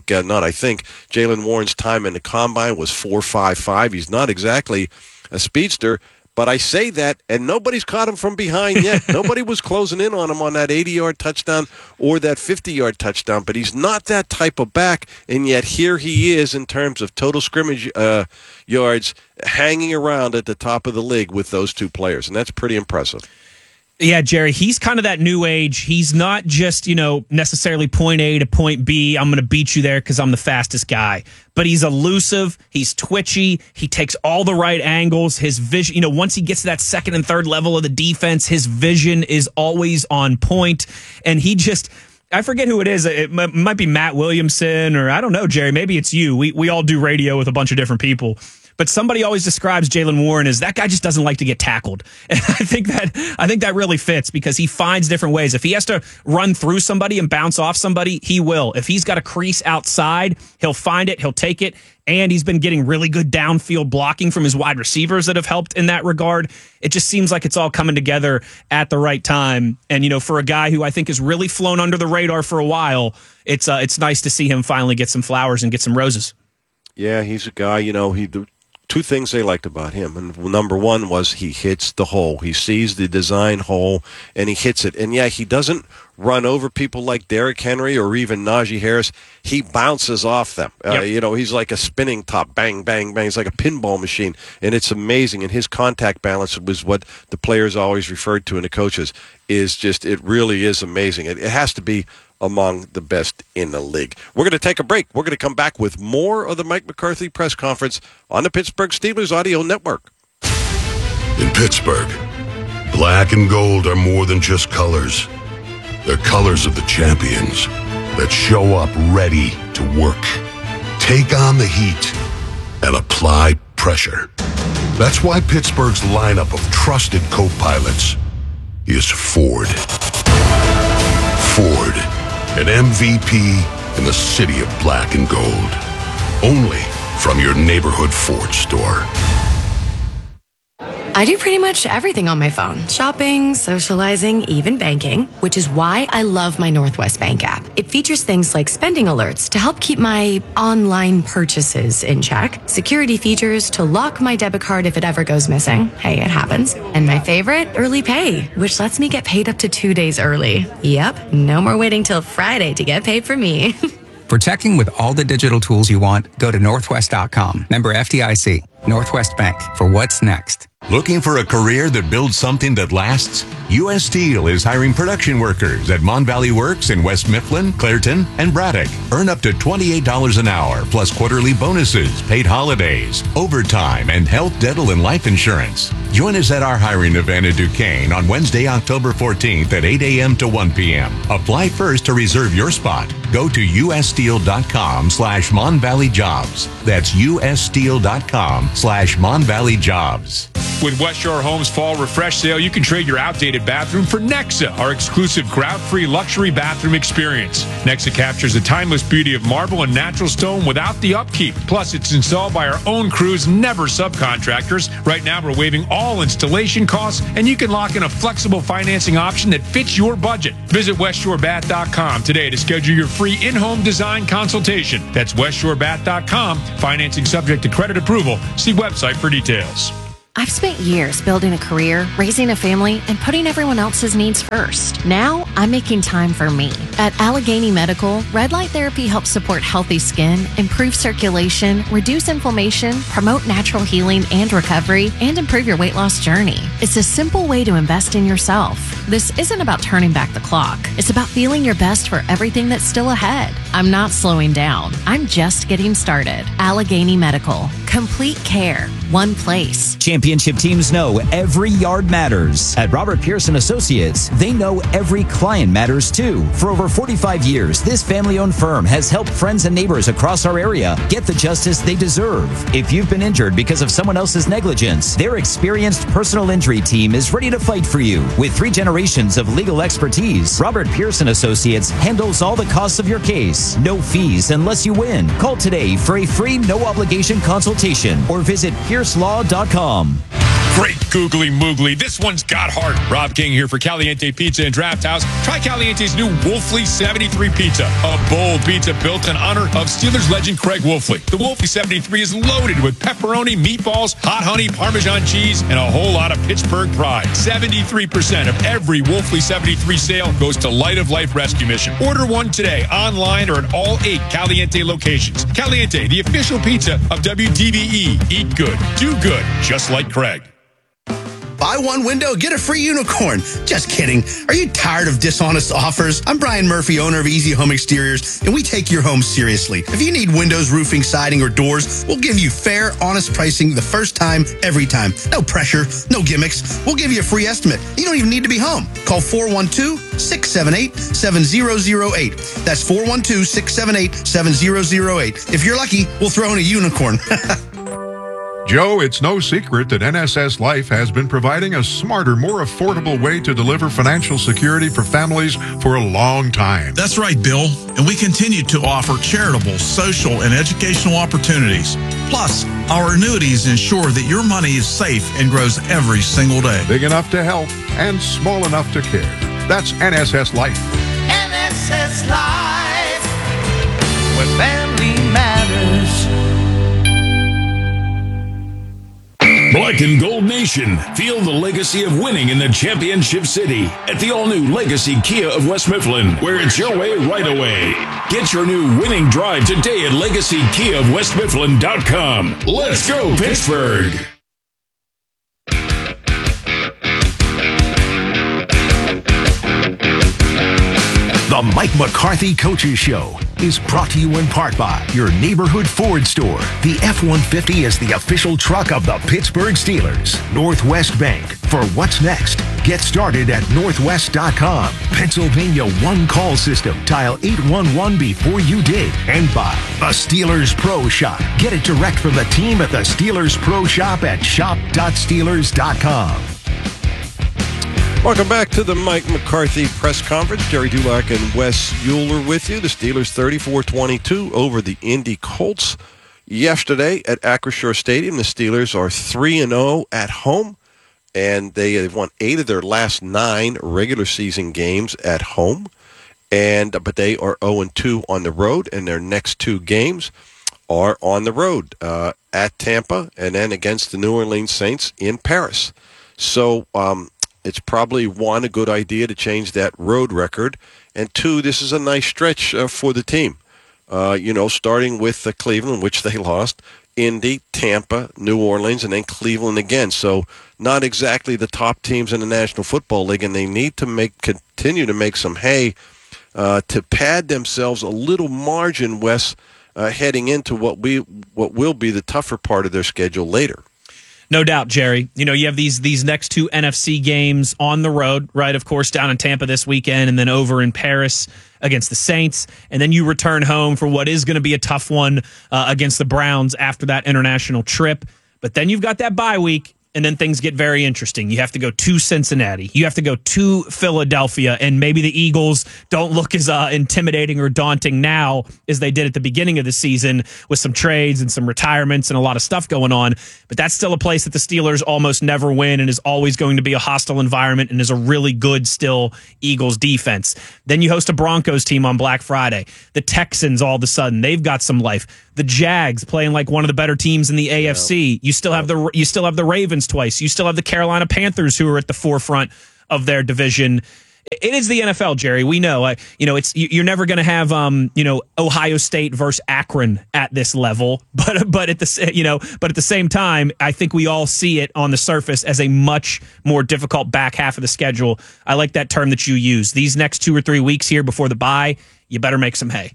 [SPEAKER 34] Jaylen Warren's time in the combine was 4.55. He's not exactly a speedster. But I say that, and nobody's caught him from behind yet. Nobody was closing in on him on that 80-yard touchdown or that 50-yard touchdown. But he's not that type of back, and yet here he is in terms of total scrimmage yards, hanging around at the top of the league with those two players, and that's pretty impressive.
[SPEAKER 19] Yeah, Jerry, he's kind of that new age. He's not just, necessarily point A to point B. I'm going to beat you there because I'm the fastest guy. But he's elusive. He's twitchy. He takes all the right angles. His vision, once he gets to that second and third level of the defense, his vision is always on point. And I forget who it is. It might be Matt Williamson, or I don't know, Jerry. Maybe it's you. We all do radio with a bunch of different people. But somebody always describes Jaylen Warren as that guy just doesn't like to get tackled. And I think that really fits because he finds different ways. If he has to run through somebody and bounce off somebody, he will. If he's got a crease outside, he'll find it, he'll take it. And he's been getting really good downfield blocking from his wide receivers that have helped in that regard. It just seems like it's all coming together at the right time. And, for a guy who I think has really flown under the radar for a while, it's nice to see him finally get some flowers and get some roses.
[SPEAKER 34] Yeah, he's a guy, two things they liked about him. And number one was he hits the hole. He sees the design hole, and he hits it. And, he doesn't run over people like Derrick Henry or even Najee Harris. He bounces off them. He's like a spinning top. Bang, bang, bang. He's like a pinball machine. And it's amazing. And his contact balance was what the players always referred to, and the coaches, is just, it really is amazing. It has to be among the best in the league. We're going to take a break. We're going to come back with more of the Mike McCarthy press conference on the Pittsburgh Steelers Audio Network.
[SPEAKER 1] In Pittsburgh, black and gold are more than just colors. They're colors of the champions that show up ready to work, take on the heat, and apply pressure. That's why Pittsburgh's lineup of trusted co-pilots is Ford. Ford, an MVP in the city of black and gold. Only from your neighborhood Ford store.
[SPEAKER 2] I do pretty much everything on my phone. Shopping, socializing, even banking, which is why I love my Northwest Bank app. It features things like spending alerts to help keep my online purchases in check, security features to lock my debit card if it ever goes missing. Hey, it happens. And my favorite, early pay, which lets me get paid up to 2 days early. Yep, no more waiting till Friday to get paid for me.
[SPEAKER 4] For checking with all the digital tools you want, go to Northwest.com. Member FDIC. Northwest Bank. For what's next.
[SPEAKER 5] Looking for a career that builds something that lasts? U.S. Steel is hiring production workers at Mon Valley Works in West Mifflin, Clairton, and Braddock. Earn up to $28 an hour, plus quarterly bonuses, paid holidays, overtime, and health, dental, and life insurance. Join us at our hiring event in Duquesne on Wednesday, October 14th at 8 a.m. to 1 p.m. Apply first to reserve your spot. Go to ussteel.com/Mon Valley Jobs. That's ussteel.com/Mon Valley Jobs.
[SPEAKER 6] With West Shore Homes Fall Refresh Sale, you can trade your outdated bathroom for Nexa, our exclusive grout-free luxury bathroom experience. Nexa captures the timeless beauty of marble and natural stone without the upkeep. Plus, it's installed by our own crews, never subcontractors. Right now, we're waiving all installation costs, and you can lock in a flexible financing option that fits your budget. Visit WestShoreBath.com today to schedule your free in-home design consultation. That's WestShoreBath.com. Financing subject to credit approval. See website for details.
[SPEAKER 7] I've spent years building a career, raising a family, and putting everyone else's needs first. Now, I'm making time for me. At Allegheny Medical, red light therapy helps support healthy skin, improve circulation, reduce inflammation, promote natural healing and recovery, and improve your weight loss journey. It's a simple way to invest in yourself. This isn't about turning back the clock. It's about feeling your best for everything that's still ahead. I'm not slowing down. I'm just getting started. Allegheny Medical. Complete care. One place.
[SPEAKER 29] Championship teams know every yard matters. At Robert Pearson Associates, they know every client matters too. For over 45 years, this family-owned firm has helped friends and neighbors across our area get the justice they deserve. If you've been injured because of someone else's negligence, their experienced personal injury team is ready to fight for you. With 3 generations of legal expertise, Robert Pearson Associates handles all the costs of your case. No fees unless you win. Call today for a free no-obligation consultation or visit piercelaw.com.
[SPEAKER 6] Great googly moogly. This one's got heart. Rob King here for Caliente Pizza and Draft House. Try Caliente's new Wolfley 73 Pizza, a bold pizza built in honor of Steelers legend Craig Wolfley. The Wolfley 73 is loaded with pepperoni, meatballs, hot honey, Parmesan cheese, and a whole lot of Pittsburgh pride. 73% of every Wolfley 73 sale goes to Light of Life Rescue Mission. Order one today, online or at all 8 Caliente locations. Caliente, the official pizza of WDBE. Eat good, do good, just like Craig.
[SPEAKER 8] Buy one window, get a free unicorn. Just kidding. Are you tired of dishonest offers? I'm Brian Murphy, owner of Easy Home Exteriors, and we take your home seriously. If you need windows, roofing, siding, or doors, we'll give you fair, honest pricing the first time, every time. No pressure, no gimmicks. We'll give you a free estimate. You don't even need to be home. Call 412-678-7008. That's 412-678-7008. If you're lucky, we'll throw in a unicorn.
[SPEAKER 9] Joe, it's no secret that NSS Life has been providing a smarter, more affordable way to deliver financial security for families for a long time.
[SPEAKER 10] That's right, Bill. And we continue to offer charitable, social, and educational opportunities. Plus, our annuities ensure that your money is safe and grows every single day.
[SPEAKER 9] Big enough to help and small enough to care. That's NSS Life.
[SPEAKER 26] NSS Life, where family matters.
[SPEAKER 14] Black and Gold Nation, feel the legacy of winning in the championship city at the all-new Legacy Kia of West Mifflin, where it's your way right away. Get your new winning drive today at LegacyKiaofWestMifflin.com. Let's go, Pittsburgh!
[SPEAKER 3] The Mike McCarthy Coaches Show is brought to you in part by your neighborhood Ford store. The F-150 is the official truck of the Pittsburgh Steelers. Northwest Bank. For what's next, get started at Northwest.com. Pennsylvania One Call System. Dial 811 before you dig. And by the Steelers Pro Shop. Get it direct from the team at the Steelers Pro Shop at shop.steelers.com.
[SPEAKER 34] Welcome back to the Mike McCarthy press conference. Jerry Dulac and Wes Euler with you. The Steelers 34-22 over the Indy Colts yesterday at Acrisure Stadium. The Steelers are 3-0 at home, and they've won 8 of their last 9 regular season games at home. But they are 0-2 on the road, and their next 2 games are on the road at Tampa and then against the New Orleans Saints in Paris. So, it's probably, 1, a good idea to change that road record, and 2, this is a nice stretch for the team. Starting with Cleveland, which they lost, Indy, Tampa, New Orleans, and then Cleveland again. So not exactly the top teams in the National Football League, and they need to continue to make some hay to pad themselves a little margin, Wes, heading into what will be the tougher part of their schedule later.
[SPEAKER 19] No doubt, Jerry. You know, you have these next two NFC games on the road, right? Of course, down in Tampa this weekend and then over in Paris against the Saints. And then you return home for what is going to be a tough one against the Browns after that international trip. But then you've got that bye week. And then things get very interesting. You have to go to Cincinnati. You have to go to Philadelphia. And maybe the Eagles don't look as intimidating or daunting now as they did at the beginning of the season with some trades and some retirements and a lot of stuff going on. But that's still a place that the Steelers almost never win and is always going to be a hostile environment and is a really good still Eagles defense. Then you host a Broncos team on Black Friday. The Texans, all of a sudden, they've got some life. The Jags playing like one of the better teams in the AFC. You still have the Ravens twice. You still have the Carolina Panthers who are at the forefront of their division. It is the NFL, Jerry. We know. You're never going to have Ohio State versus Akron at this level, but at the same time, I think we all see it on the surface as a much more difficult back half of the schedule. I like that term that you use. These next 2 or 3 weeks here before the bye, you better make some hay.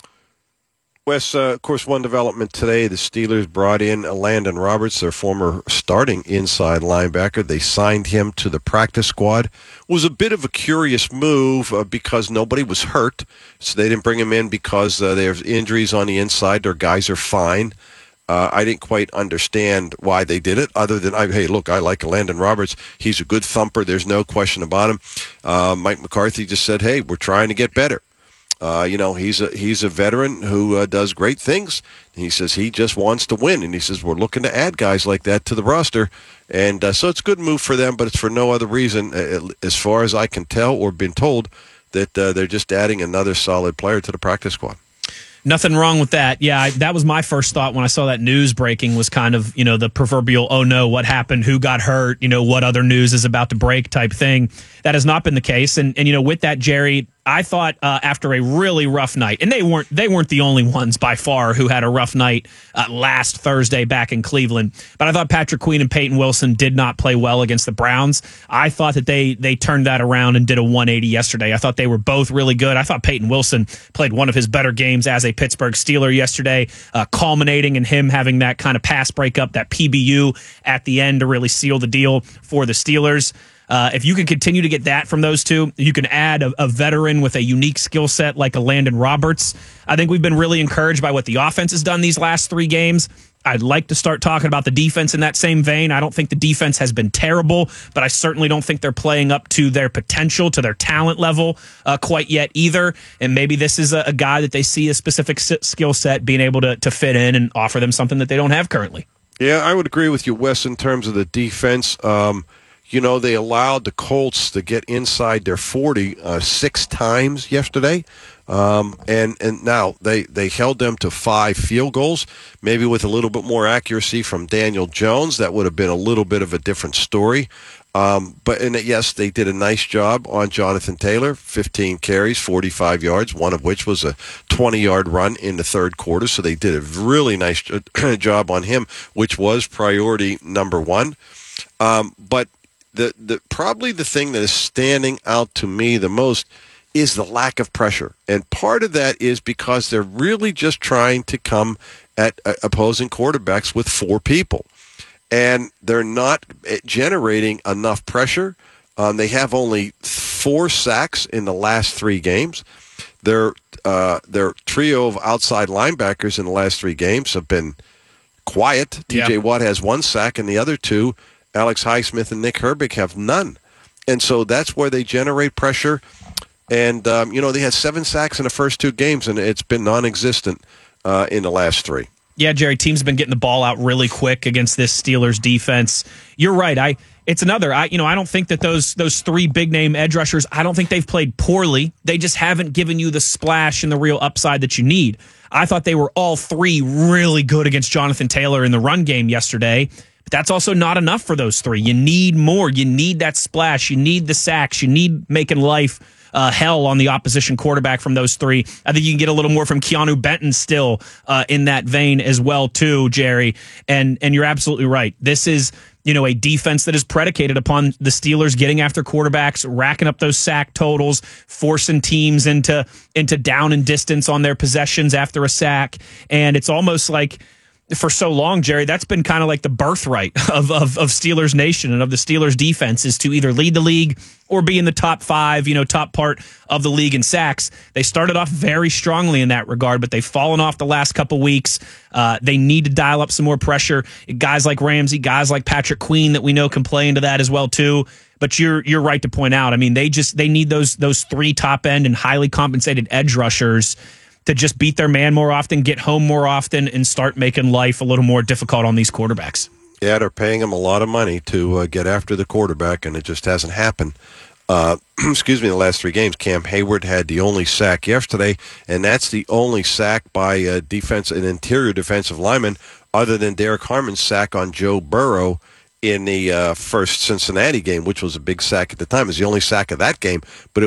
[SPEAKER 34] Wes, of course, one development today, the Steelers brought in Landon Roberts, their former starting inside linebacker. They signed him to the practice squad. It was a bit of a curious move because nobody was hurt, so they didn't bring him in because there's injuries on the inside. Their guys are fine. I didn't quite understand why they did it, other than, I like Landon Roberts. He's a good thumper. There's no question about him. Mike McCarthy just said, hey, we're trying to get better. He's a veteran who does great things. He says he just wants to win, and he says we're looking to add guys like that to the roster, and so it's a good move for them. But it's for no other reason, as far as I can tell or been told, that they're just adding another solid player to the practice squad.
[SPEAKER 19] Nothing wrong with that. Yeah, that was my first thought when I saw that news breaking was kind of, the proverbial, oh no, what happened? Who got hurt? What other news is about to break type thing. That has not been the case. And with that, Jerry, I thought after a really rough night, and they weren't the only ones by far who had a rough night last Thursday back in Cleveland, but I thought Patrick Queen and Peyton Wilson did not play well against the Browns. I thought that they turned that around and did a 180 yesterday. I thought they were both really good. I thought Peyton Wilson played one of his better games as a Pittsburgh Steeler yesterday, culminating in him having that kind of pass breakup, that PBU at the end to really seal the deal for the Steelers. If you can continue to get that from those two, you can add a veteran with a unique skill set like a Landon Roberts. I think we've been really encouraged by what the offense has done these last 3 games. I'd like to start talking about the defense in that same vein. I don't think the defense has been terrible, but I certainly don't think they're playing up to their potential, to their talent level quite yet either. And maybe this is a guy that they see a specific skill set being able to fit in and offer them something that they don't have currently.
[SPEAKER 34] Yeah, I would agree with you, Wes, in terms of the defense. They allowed the Colts to get inside their 40 6 times yesterday. And now they held them to 5 field goals, maybe with a little bit more accuracy from Daniel Jones. That would have been a little bit of a different story. But yes, they did a nice job on Jonathan Taylor, 15 carries, 45 yards, one of which was a 20-yard run in the third quarter. So they did a really nice job on him, which was priority number 1. But probably the thing that is standing out to me the most is the lack of pressure. And part of that is because they're really just trying to come at opposing quarterbacks with 4 people. And they're not generating enough pressure. They have only 4 sacks in the last 3 games. Their trio of outside linebackers in the last 3 games have been quiet. T.J. Watt has 1 sack, and the other 2, Alex Highsmith and Nick Herbig, have none. And so that's where they generate pressure. And, they had 7 sacks in the first 2 games, and it's been non-existent in the last 3.
[SPEAKER 19] Yeah, Jerry, teams have been getting the ball out really quick against this Steelers defense. You're right. I don't think that those 3 big-name edge rushers, I don't think they've played poorly. They just haven't given you the splash and the real upside that you need. I thought they were all 3 really good against Jonathan Taylor in the run game yesterday. But that's also not enough for those 3. You need more. You need that splash. You need the sacks. You need making life hell on the opposition quarterback from those 3. I think you can get a little more from Keanu Benton still in that vein as well too, Jerry. And you're absolutely right. This is a defense that is predicated upon the Steelers getting after quarterbacks, racking up those sack totals, forcing teams into down and distance on their possessions after a sack. And it's almost like for so long, Jerry, that's been kind of like the birthright of Steelers Nation and of the Steelers defense, is to either lead the league or be in the top 5, top part of the league in sacks. They started off very strongly in that regard, but they've fallen off the last couple weeks. They need to dial up some more pressure. Guys like Ramsey, guys like Patrick Queen that we know can play into that as well too. But you're right to point out. I mean, they need those 3 top end and highly compensated edge rushers to just beat their man more often, get home more often, and start making life a little more difficult on these quarterbacks.
[SPEAKER 34] Yeah, they're paying them a lot of money to get after the quarterback, and it just hasn't happened. The last 3 games. Cam Hayward had the only sack yesterday, and that's the only sack by an interior defensive lineman, other than Derek Harmon's sack on Joe Burrow in the first Cincinnati game, which was a big sack at the time. It was the only sack of that game, but it